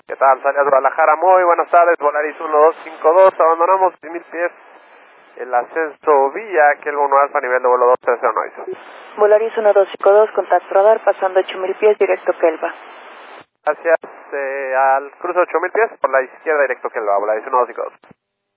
¿Qué tal? Sale a Guadalajara, muy buenas tardes, Volaris 1252, abandonamos 10.000 pies el ascenso Villa, aquel 1 alfa, nivel de vuelo 230 Noise. Volaris 1252, contacto radar, pasando 8000 pies, directo Kelva. Gracias, al cruce 8000 pies, por la izquierda directo Kelva, Volaris 1252.